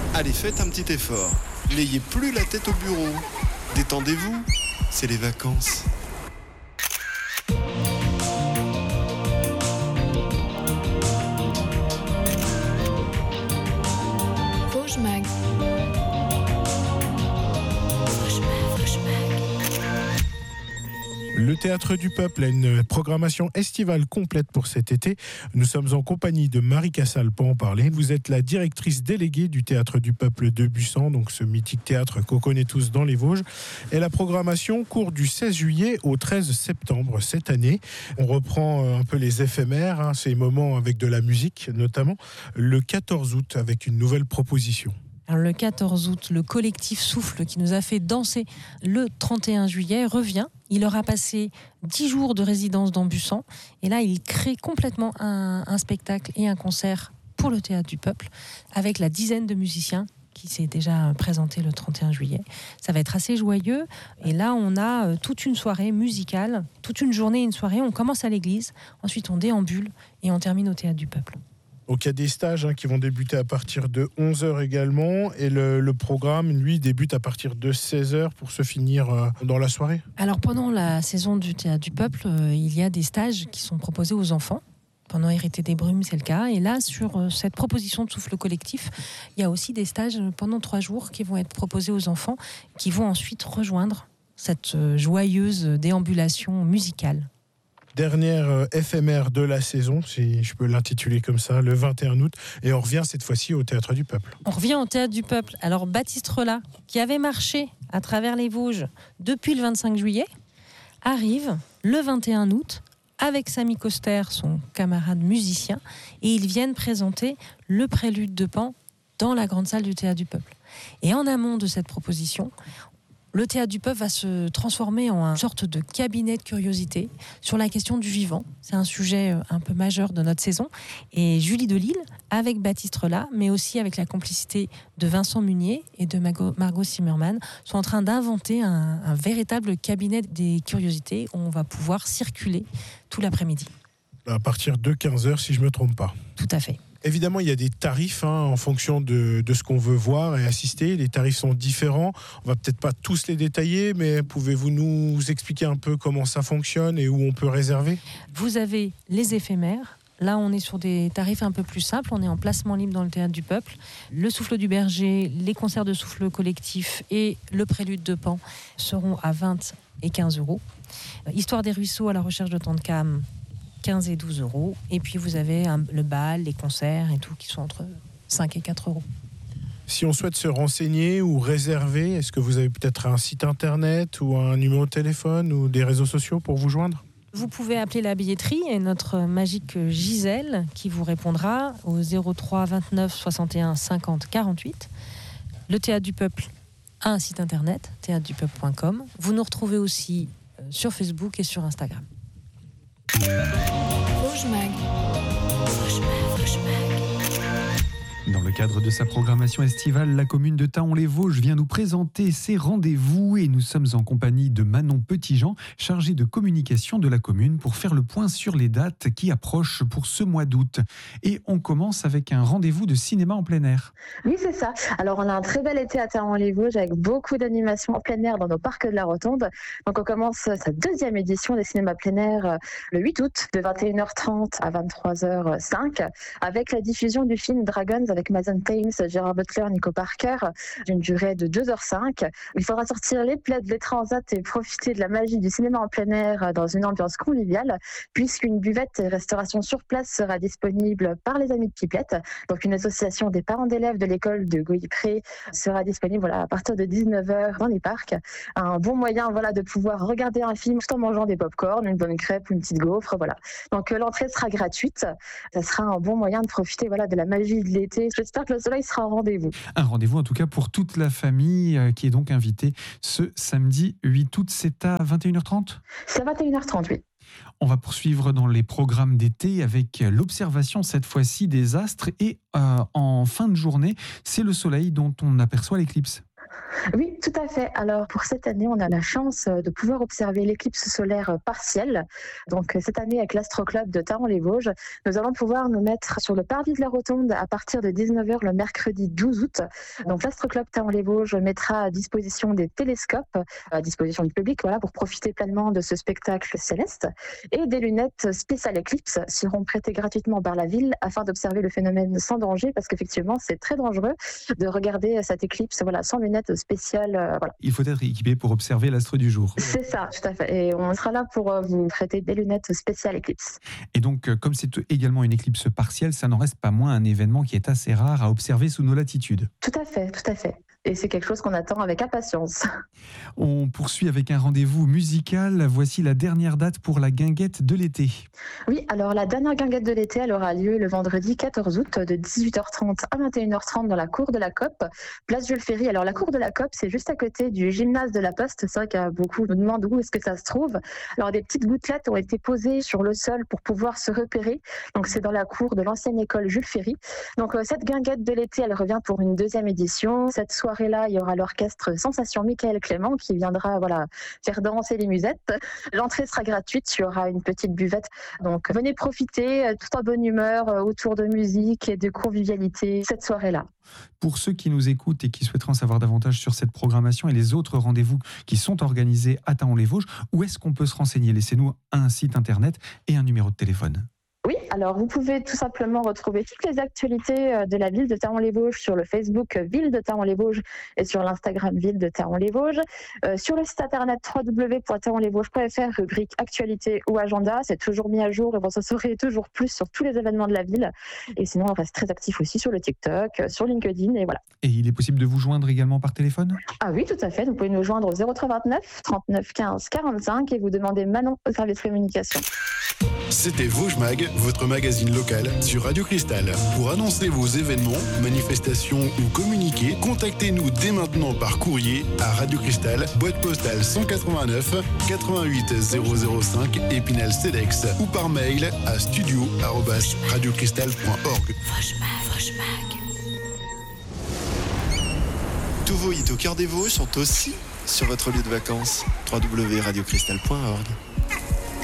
Allez, faites un petit effort. N'ayez plus la tête au bureau. Détendez-vous, c'est les vacances. Vosges Mag. Le Théâtre du Peuple a une programmation estivale complète pour cet été. Nous sommes en compagnie de Marie Cassal pour en parler. Vous êtes la directrice déléguée du Théâtre du Peuple de Busan, donc ce mythique théâtre qu'on connaît tous dans les Vosges. Et la programmation court du 16 juillet au 13 septembre cette année. On reprend un peu les éphémères, ces moments avec de la musique notamment, le 14 août avec une nouvelle proposition. Alors, le 14 août, le collectif Souffle, qui nous a fait danser le 31 juillet, revient. Il aura passé 10 jours de résidence dans Busan. Et là, il crée complètement un spectacle et un concert pour le Théâtre du Peuple, avec la dizaine de musiciens qui s'est déjà présenté le 31 juillet. Ça va être assez joyeux. Et là, on a toute une soirée musicale, toute une journée et une soirée. On commence à l'église, ensuite on déambule et on termine au Théâtre du Peuple. Donc il y a des stages qui vont débuter à partir de 11h également, et le programme, lui, débute à partir de 16h pour se finir dans la soirée. Alors pendant la saison du Théâtre du Peuple, il y a des stages qui sont proposés aux enfants. Pendant Hérité des Brumes, c'est le cas. Et là, sur cette proposition de Souffle collectif, il y a aussi des stages pendant 3 jours qui vont être proposés aux enfants, qui vont ensuite rejoindre cette joyeuse déambulation musicale. Dernière éphémère de la saison, si je peux l'intituler comme ça, le 21 août. Et on revient cette fois-ci au Théâtre du Peuple. On revient au Théâtre du Peuple. Alors Baptiste Relat, qui avait marché à travers les Vosges depuis le 25 juillet, arrive le 21 août avec Samy Coster, son camarade musicien, et ils viennent présenter le Prélude de Pan dans la grande salle du Théâtre du Peuple. Et en amont de cette proposition, le Théâtre du Peuple va se transformer en une sorte de cabinet de curiosité sur la question du vivant. C'est un sujet un peu majeur de notre saison. Et Julie Delisle, avec Baptiste Relat, mais aussi avec la complicité de Vincent Munier et de Margot Zimmermann, sont en train d'inventer un véritable cabinet des curiosités où on va pouvoir circuler tout l'après-midi. À partir de 15h, si je ne me trompe pas. Tout à fait. Évidemment, il y a des tarifs en fonction de ce qu'on veut voir et assister. Les tarifs sont différents. On va peut-être pas tous les détailler, mais pouvez-vous nous expliquer un peu comment ça fonctionne et où on peut réserver ? Vous avez les éphémères. Là, on est sur des tarifs un peu plus simples. On est en placement libre dans le Théâtre du Peuple. Le Souffle du Berger, les concerts de souffle collectif et le Prélude de Pan seront à 20 et 15 euros. Histoire des ruisseaux à la recherche de Tantecam, 15 et 12 euros. Et puis vous avez le bal, les concerts et tout qui sont entre 5 et 4 euros. Si on souhaite se renseigner ou réserver, est-ce que vous avez peut-être un site internet ou un numéro de téléphone ou des réseaux sociaux pour vous joindre ? Vous pouvez appeler la billetterie et notre magique Gisèle qui vous répondra au 03 29 61 50 48. Le Théâtre du Peuple a un site internet, théâtredupeuple.com. Vous nous retrouvez aussi sur Facebook et sur Instagram. Vosges Mag. Dans le cadre de sa programmation estivale, la commune de Thaon-les-Vosges vient nous présenter ses rendez-vous et nous sommes en compagnie de Manon Petitjean, chargée de communication de la commune pour faire le point sur les dates qui approchent pour ce mois d'août. Et on commence avec un rendez-vous de cinéma en plein air. Oui, c'est ça. Alors, on a un très bel été à Thaon-les-Vosges avec beaucoup d'animations en plein air dans nos parcs de la Rotonde. Donc, on commence sa deuxième édition des cinémas plein air le 8 août de 21h30 à 23h05 avec la diffusion du film Dragons avec Mason Thames, Gérard Butler, Nico Parker, d'une durée de 2h05. Il faudra sortir les plaids, les transats et profiter de la magie du cinéma en plein air dans une ambiance conviviale, puisqu'une buvette et restauration sur place sera disponible par les Amis de Pipelette. Donc une association des parents d'élèves de l'école de Goypré sera disponible à partir de 19h dans les parcs. Un bon moyen de pouvoir regarder un film tout en mangeant des pop-corn, une bonne crêpe ou une petite gaufre. Voilà. Donc l'entrée sera gratuite. Ça sera un bon moyen de profiter de la magie de l'été. J'espère que le soleil sera au rendez-vous. Un rendez-vous en tout cas pour toute la famille qui est donc invitée ce samedi 8 août. C'est à 21h30 ? C'est à 21h30, oui. On va poursuivre dans les programmes d'été avec l'observation cette fois-ci des astres et en fin de journée, c'est le soleil dont on aperçoit l'éclipse. Oui, tout à fait. Alors pour cette année, on a la chance de pouvoir observer l'éclipse solaire partielle. Donc cette année, avec l'Astroclub de Thaon-les-Vosges, nous allons pouvoir nous mettre sur le parvis de la Rotonde à partir de 19h le mercredi 12 août. Donc l'Astroclub Thaon-les-Vosges mettra à disposition des télescopes, à disposition du public, voilà, pour profiter pleinement de ce spectacle céleste. Et des lunettes spéciales éclipse seront prêtées gratuitement par la ville afin d'observer le phénomène sans danger, parce qu'effectivement, c'est très dangereux de regarder cette éclipse sans lunettes spéciales. Voilà. Il faut être équipé pour observer l'astre du jour. C'est ça, tout à fait. Et on sera là pour vous prêter des lunettes spéciales éclipse. Et donc, comme c'est également une éclipse partielle, ça n'en reste pas moins un événement qui est assez rare à observer sous nos latitudes. Tout à fait, tout à fait. Et c'est quelque chose qu'on attend avec impatience. On poursuit avec un rendez-vous musical. Voici la dernière date pour la guinguette de l'été. Oui, alors la dernière guinguette de l'été, elle aura lieu le vendredi 14 août de 18h30 à 21h30 dans la cour de la COP, place Jules Ferry. Alors la cour de la COP, c'est juste à côté du gymnase de la Poste. C'est vrai qu'il y a beaucoup qui nous demandent où est-ce que ça se trouve. Alors des petites gouttelettes ont été posées sur le sol pour pouvoir se repérer. Donc c'est dans la cour de l'ancienne école Jules Ferry. Donc cette guinguette de l'été, elle revient pour une deuxième édition. Cette soirée-là, il y aura l'orchestre Sensation Michael Clément qui viendra faire danser les musettes. L'entrée sera gratuite, il y aura une petite buvette. Donc venez profiter, tout en bonne humeur, autour de musique et de convivialité cette soirée-là. Pour ceux qui nous écoutent et qui souhaiteraient en savoir davantage sur cette programmation et les autres rendez-vous qui sont organisés à Thaon-les-Vosges, où est-ce qu'on peut se renseigner ? Laissez-nous un site internet et un numéro de téléphone. Oui, alors vous pouvez tout simplement retrouver toutes les actualités de la ville de Thaon-les-Vosges sur le Facebook Ville de Thaon-les-Vosges et sur l'Instagram Ville de Thaon-les-Vosges. Sur le site internet www.thaonlesvosges.fr, rubrique actualité ou agenda, c'est toujours mis à jour et vous en saurez toujours plus sur tous les événements de la ville. Et sinon, on reste très actif aussi sur le TikTok, sur LinkedIn et voilà. Et il est possible de vous joindre également par téléphone ? Ah oui, tout à fait. Vous pouvez nous joindre au 0329 39 15 45 et vous demander Manon au service communication. C'était Vosges Mag, votre magazine local sur Radio Cristal. Pour annoncer vos événements, manifestations ou communiquer, contactez-nous dès maintenant par courrier à Radio Cristal, boîte postale 189 88 005 Épinal-Cedex ou par mail à studio@radiocristal.org. Tous vos hits au cœur des Vosges sont aussi sur votre lieu de vacances. www.radiocristal.org.